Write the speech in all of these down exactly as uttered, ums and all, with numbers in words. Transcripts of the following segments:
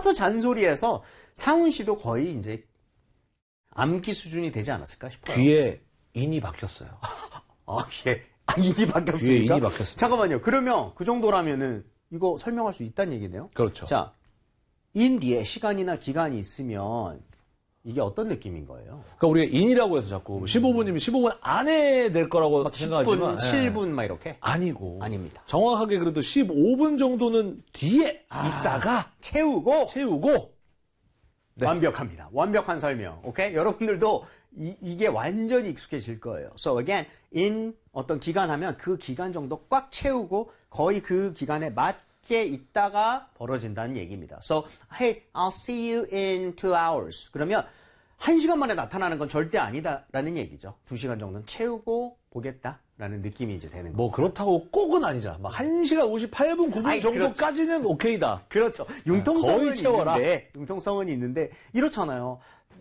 하도 잔소리해서 상훈 씨도 거의 이제 암기 수준이 되지 않았을까 싶어요. 귀에 인이 바뀌었어요. 아, 예. 아, 인이 바뀌었습니까? 귀에 인이 바뀌었습니다. 잠깐만요. 그러면 그 정도라면은 이거 설명할 수 있다는 얘기네요? 그렇죠. 자, 인 뒤에 시간이나 기간이 있으면 이게 어떤 느낌인 거예요? 그러니까 우리가 인이라고 해서 자꾸 음. 십오 분이면 십오 분 안에 될 거라고 생각하지만 칠 분 막 이렇게? 아니고. 아닙니다. 정확하게 그래도 십오 분 정도는 뒤에 아, 있다가 채우고 채우고 네. 완벽합니다. 완벽한 설명. 오케이? 여러분들도 이, 이게 완전히 익숙해질 거예요. So again, in 어떤 기간 하면 그 기간 정도 꽉 채우고 거의 그 기간에 맞게 있다가 벌어진다는 얘기입니다. So, hey, I'll see you in two hours. 그러면 한 시간 만에 나타나는 건 절대 아니다라는 얘기죠. 두 시간 정도는 채우고 보겠다라는 느낌이 이제 되는 거예요. 뭐 그렇다고 꼭은 아니잖아. 막 한 시간 오십팔 분, 구 분 아니, 정도까지는 그렇죠. 오케이다. 그렇죠. 융통성은 거의 채워라. 있는데, 융통성은 있는데 이렇잖아요.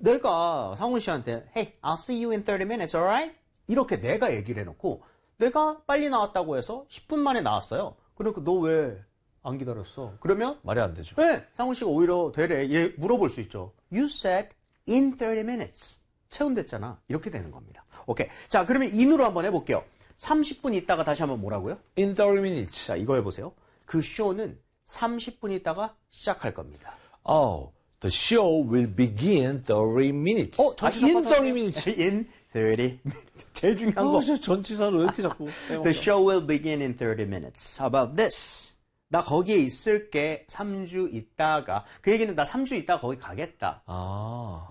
내가 상훈 씨한테 Hey, I'll see you in thirty minutes, alright? 이렇게 내가 얘기를 해놓고 내가 빨리 나왔다고 해서 십 분 만에 나왔어요. 그러니까 너 왜 안 기다렸어? 그러면 말이 안 되죠. 네, 상훈 씨가 오히려 되레 얘 물어볼 수 있죠. You said in thirty minutes. 채운댔잖아. 이렇게 되는 겁니다. 오케이. 자, 그러면 in으로 한번 해볼게요. 삼십 분 있다가 다시 한번 뭐라고요? In thirty minutes. 자, 이거 해보세요. 그 쇼는 삼십 분 있다가 시작할 겁니다. Oh, the show will begin thirty minutes. 어, 전치사 아, in thirty minutes. In thirty minutes. 제일 중요한 어, 거. 전치사를 왜 이렇게 자꾸. The show will begin in thirty minutes. How about this? 나 거기에 있을게. 삼 주 있다가. 그 얘기는 나 삼 주 있다가 거기 가겠다. 아.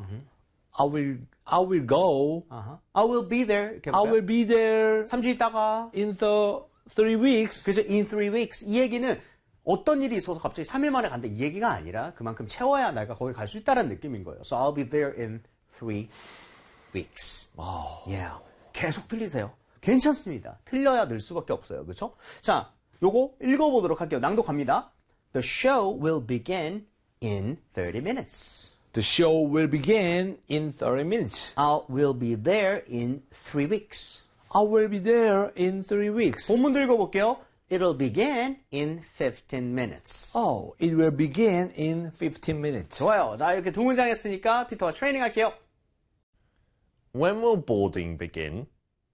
I will, I will go. Uh-huh. I will be there. I will be there. 삼 주 있다가. In the three weeks. 그죠? In three weeks. 이 얘기는 어떤 일이 있어서 갑자기 삼 일 만에 간다. 이 얘기가 아니라 그만큼 채워야 내가 거기 갈 수 있다는 느낌인 거예요. So I'll be there in three weeks. 와. Yeah. 계속 틀리세요. 괜찮습니다. 틀려야 늘 수밖에 없어요. 그렇죠? 자, 요거 읽어보도록 할게요. 낭독합니다. The show will begin in thirty minutes. The show will begin in thirty minutes. I will be there in three weeks. I will be there in three weeks. 본문도 읽어볼게요. It'll begin in fifteen minutes. Oh, it will begin in fifteen minutes. 좋아요. 자, 이렇게 두 문장 했으니까 피터와 트레이닝 할게요. When will boarding begin?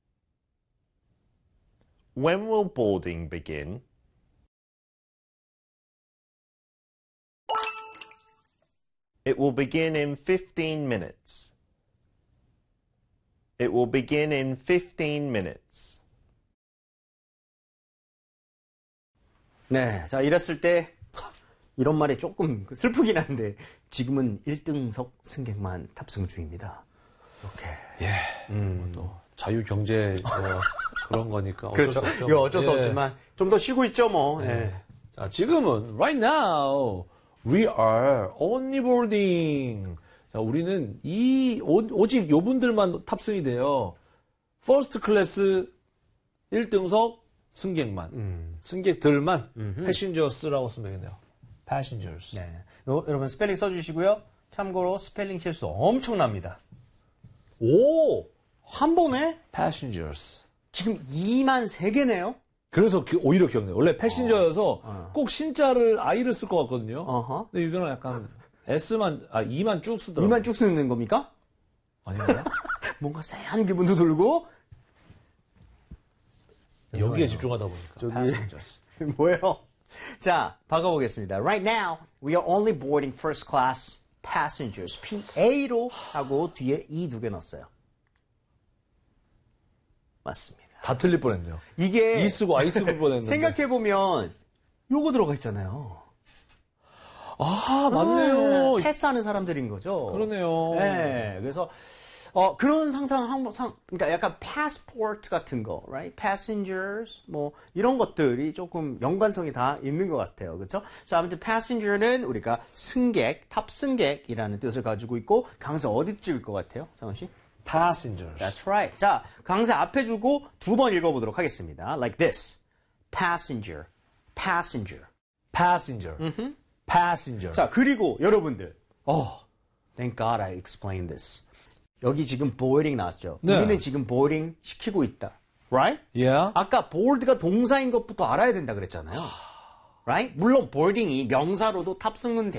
When will boarding begin? It will begin in fifteen minutes. It will begin in fifteen minutes. 네, 자 이랬을 때 이런 말이 조금 슬프긴 한데 지금은 일 등석 승객만 탑승 중입니다. 이렇게. 예. 음. 또 자유 경제 뭐 그런 거니까 어쩔 그렇죠. 수 없죠. 이거 어쩔 수 예. 없지만 좀 더 쉬고 있죠, 뭐. 예. 예. 자, 지금은 right now we are only boarding. 자, 우리는 이 오, 오직 요분들만 탑승이 돼요. 퍼스트 클래스 일 등석 승객만. 음. 승객들만 음흠. 패신저스라고 쓰면 되겠네요. passengers. 네. 요, 여러분 스펠링 써주시고요. 참고로 스펠링 실수 엄청납니다. 오! 한 번에? passengers. 지금 이만 세 개네요? 그래서 기, 오히려 기억나요. 원래 패신저여서 어, 어. 꼭 신자를 I를 쓸 것 같거든요. 어허. 근데 이거는 약간 S만, 아, E만 쭉 쓰더라고요. 이만 쭉 쓰는 겁니까? 아닌가요? 뭔가 쎄한 기분도 들고. 여기에 집중하다 보니까. 저기- passengers. 뭐예요? 자, 바꿔보겠습니다. Right now, we are only boarding first class passengers. P-A로 하고 뒤에 E 두 개 넣었어요. 맞습니다. 다 틀릴 뻔했네요. 이게 E 쓰고 I 쓰고 뻔했는데. 생각해보면 요거 들어가 있잖아요. 아, 맞네요. 네, 패스하는 사람들인 거죠. 그러네요. 네, 그래서 어, 그런 상상 항상 그러니까 약간 passport 같은 거, right? Passengers 뭐 이런 것들이 조금 연관성이 다 있는 것 같아요, 그렇죠? 자, 아무튼 passenger는 우리가 승객, 탑승객이라는 뜻을 가지고 있고 강세 어디 찍을 것 같아요, 장원 씨? passengers. That's right. 자, 강세 앞에 주고 두 번 읽어보도록 하겠습니다. Like this, passenger, passenger. passenger. passenger. 자, 그리고 여러분들, oh, thank God I explained this. 여기 지금 boarding 나왔죠. 네. 우리는 지금 boarding 시키고 있다. Right? yeah. 아까 board가 동사인 것부터 알아야 된다 그랬잖아요. Right? 물론 boarding이 명사로도 탑승은 돼